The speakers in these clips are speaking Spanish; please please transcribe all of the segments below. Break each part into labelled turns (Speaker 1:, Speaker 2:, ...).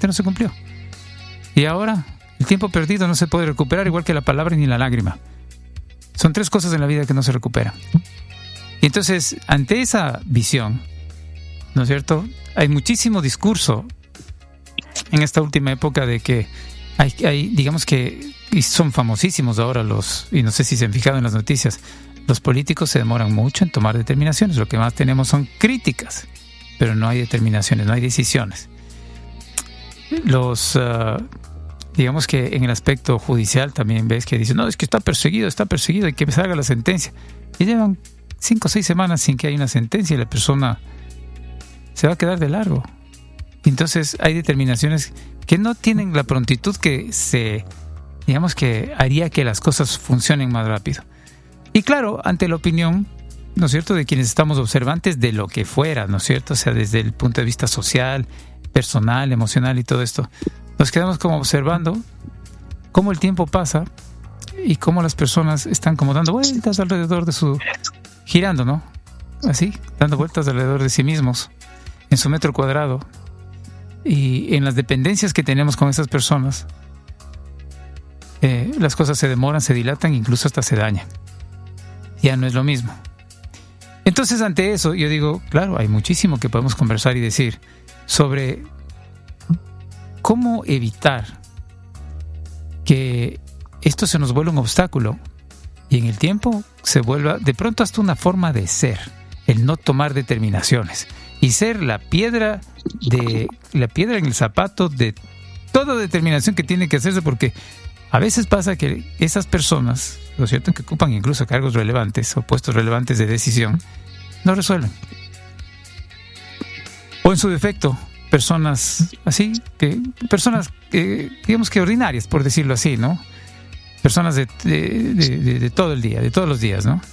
Speaker 1: simplemente no se cumplió. Y ahora, el tiempo perdido no se puede recuperar, igual que la palabra ni la lágrima. Son 3 cosas en la vida que no se recuperan. Y entonces, ante esa visión, ¿no es cierto?, hay muchísimo discurso en esta última época de que hay digamos que, y son famosísimos ahora y no sé si se han fijado en las noticias, los políticos se demoran mucho en tomar determinaciones. Lo que más tenemos son críticas, pero no hay determinaciones, no hay decisiones. Digamos que en el aspecto judicial también ves que dicen, no, es que está perseguido, y que salga la sentencia. Y llevan 5 o 6 semanas sin que haya una sentencia y la persona se va a quedar de largo. Entonces hay determinaciones que no tienen la prontitud que digamos que haría que las cosas funcionen más rápido. Y claro, ante la opinión, ¿no es cierto?, de quienes estamos observantes de lo que fuera, ¿no es cierto?, o sea, desde el punto de vista social, personal, emocional y todo esto, nos quedamos como observando cómo el tiempo pasa y cómo las personas están como dando vueltas alrededor girando, ¿no?, así, dando vueltas alrededor de sí mismos, en su metro cuadrado, y en las dependencias que tenemos con esas personas, las cosas se demoran, se dilatan, incluso hasta se dañan. Ya no es lo mismo. Entonces, ante eso, yo digo, claro, hay muchísimo que podemos conversar y decir sobre cómo evitar que esto se nos vuelva un obstáculo y en el tiempo se vuelva de pronto hasta una forma de ser, el no tomar determinaciones y ser la piedra en el zapato de toda determinación que tiene que hacerse, porque a veces pasa que esas personas, ¿no es cierto?, que ocupan incluso cargos relevantes o puestos relevantes de decisión, no resuelven. O en su defecto, personas digamos que ordinarias, por decirlo así, ¿no? Personas de todo el día, de todos los días, ¿no?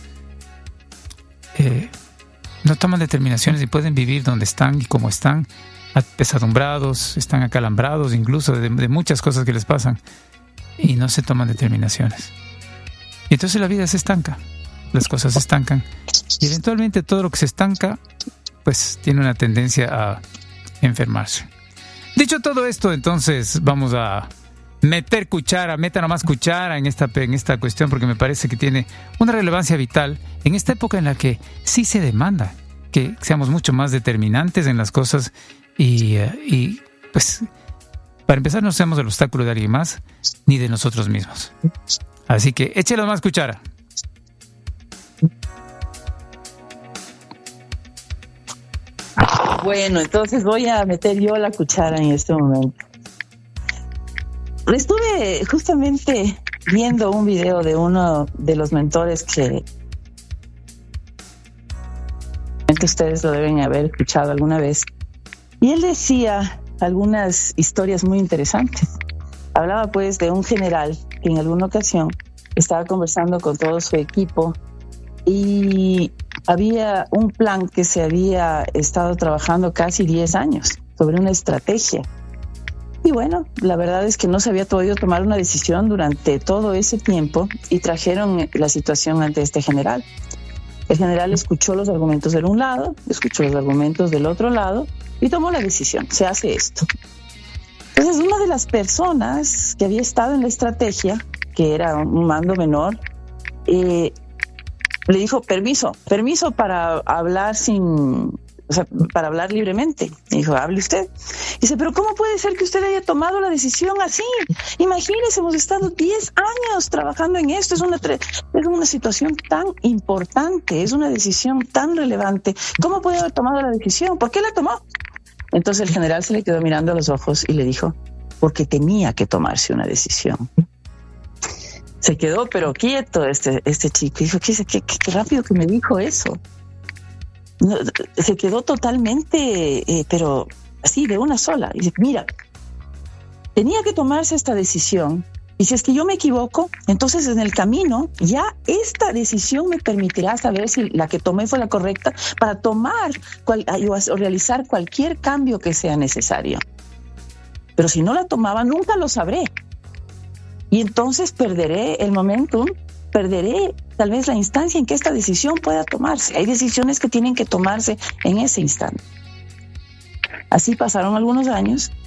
Speaker 1: No toman determinaciones y pueden vivir donde están y como están, apesadumbrados, están acalambrados incluso de muchas cosas que les pasan y no se toman determinaciones. Y entonces la vida se estanca, las cosas se estancan y eventualmente todo lo que se estanca pues tiene una tendencia a enfermarse. Dicho todo esto, entonces vamos a meter cuchara, meta nomás cuchara en esta cuestión, porque me parece que tiene una relevancia vital en esta época en la que sí se demanda que seamos mucho más determinantes en las cosas y pues para empezar no seamos el obstáculo de alguien más ni de nosotros mismos. Así que échale más cuchara.
Speaker 2: Bueno, entonces voy a meter yo la cuchara en este momento. Estuve justamente viendo un video de uno de los mentores que ustedes lo deben haber escuchado alguna vez. Y él decía algunas historias muy interesantes. Hablaba pues de un general que en alguna ocasión estaba conversando con todo su equipo y había un plan que se había estado trabajando casi 10 años sobre una estrategia. Y bueno, la verdad es que no se había podido tomar una decisión durante todo ese tiempo y trajeron la situación ante este general. El general escuchó los argumentos de un lado, escuchó los argumentos del otro lado y tomó la decisión, se hace esto. Entonces, una de las personas que había estado en la estrategia, que era un mando menor, le dijo permiso para hablar para hablar libremente. Le dijo, hable usted. Dice, pero ¿cómo puede ser que usted haya tomado la decisión así? Imagínese, hemos estado 10 años trabajando en esto. Es una situación tan importante, es una decisión tan relevante. ¿Cómo puede haber tomado la decisión? ¿Por qué la tomó? Entonces el general se le quedó mirando a los ojos y le dijo, porque tenía que tomarse una decisión. Se quedó pero quieto este chico. Dijo, qué rápido que me dijo eso. No, se quedó totalmente, pero así de una sola. Y dice, mira, tenía que tomarse esta decisión. Y si es que yo me equivoco, entonces en el camino ya esta decisión me permitirá saber si la que tomé fue la correcta para tomar o realizar cualquier cambio que sea necesario. Pero si no la tomaba, nunca lo sabré. Y entonces perderé el momentum, perderé tal vez la instancia en que esta decisión pueda tomarse. Hay decisiones que tienen que tomarse en ese instante. Así pasaron algunos años